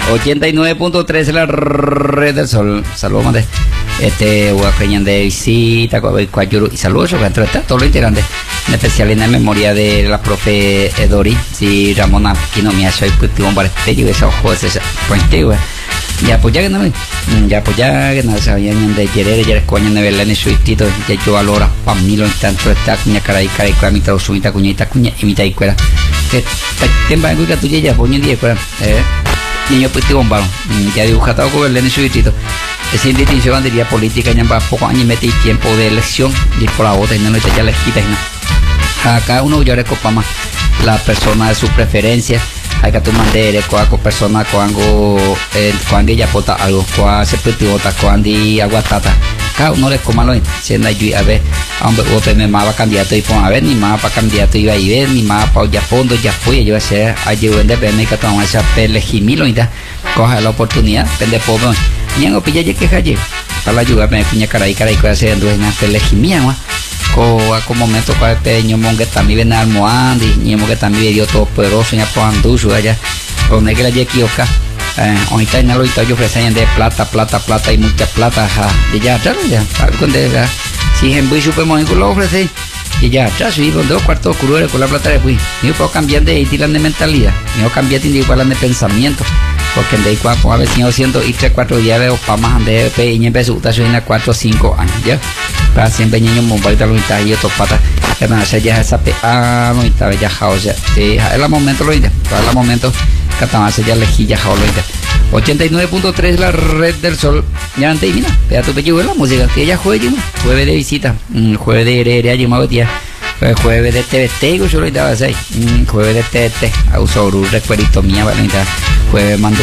89.3 la red del sol. Saludos de Huacañán de visita, Cuayuru, y saludos a todos los integrantes, en especial en la memoria de la profe Edori, si Ramona Quinomia, soy Putibón Bartello, esa juez, ya pues ya que no sabían de querer, ya escoñan de verla en su instituto, ya yo valora Pamilo en tanto esta cuña cara y mitad o sumita cuñita cuña y mitad y cuera, que temba en cuica tuya ya poño en 10 cuera, niño Putibón Barón, ya dibujado con verla en su instituto. Esa distinción bandería política ya va poco años metí tiempo de elección y por la otra y no ya les quita a cada uno yo recopa más la persona de su preferencia. Hay que tomar de con persona cuando ella pota algo cuando se petibota cuando aguatata cada uno le coma lo siendo allí a ver hombre me mapa candidato y pon a ver ni mapa candidato iba a ir ni mapa ya fondo ya fui yo a ser allí en de que tomar esa pelegimilo y da coja la oportunidad pende pobre ni en pilla ya que allí para ayudarme cuña cara y que hacer en una pelegimia con momento para el peño monge también ven almohada y niemo que también dio todo poderoso ya por anduso allá donde que la llegue acá ahorita en ahorita yo ofrecen de plata y mucha plata de ya atrás ya cuando si en bui super mongo lo ofrece y ya atrás y con 2 cuartos oscuros con la plata de bui yo puedo cambiar de estilo de mentalidad yo cambiar de igual de pensamiento porque de ahí cuando a veces 200 y 3-4 días veo para más de peña en vez de usar 4 o 5 años ya para siempre niños bombardear los y otros patas que van a hacer ya esa no está ya jauja es el momento lo inde para el momento que van a hacer ya lejilla jauja 89.3 la red del sol ya antes mira vea tu pellejo la música que ella jueves de visita jueves de heredia llamado día jueves de TVT yo lo estaba así jueves de TVT a uso un recuerdito mía vale jueves mando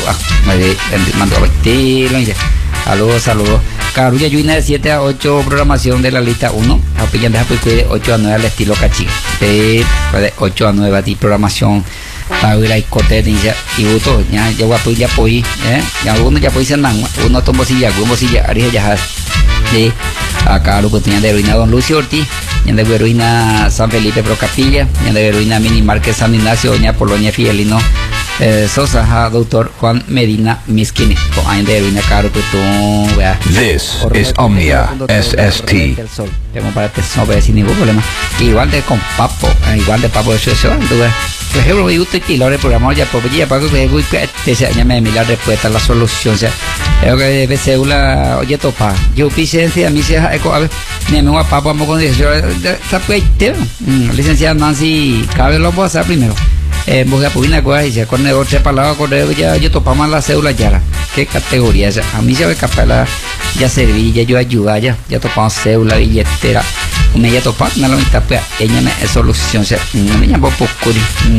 estilo saludos Carulla Yuina de 7 a 8 programación de la lista 1 a pillan de 8 a 9 al estilo cachín de 8 a 9 a ti programación Taura y Cote y Buto ya voy a poder ya poí ya uno ya puede ser uno tomó silla arija ya de acá lo que tenía de heroína Don Lucio Ortiz ya de heroína San Felipe Procapilla ya de heroína Mini Márquez San Ignacio Doña Polonia Fidelino Sosa doctor Juan Medina Miskini con años de heroína caro pues tú vea This is Omnia SST tengo para que no ve sin ningún problema igual de con papo igual de papo eso tú ves por ejemplo me gusta y lo reprogramamos ya por ya para que se llame la respuesta la solución o sea es que debe ser una oye topa yo licencia a mí se a ver ni me voy a papo vamos con eso licenciada Nancy cabe lo voy a hacer primero voy a poner una cosa y se con otra palabra correo ya yo topamos la cédula ya qué categoría es a mí se ve capaz ya serví ya yo ayuda ya topamos cédula billetera me ya topamos no lo está pues ella me solución se me llamó poco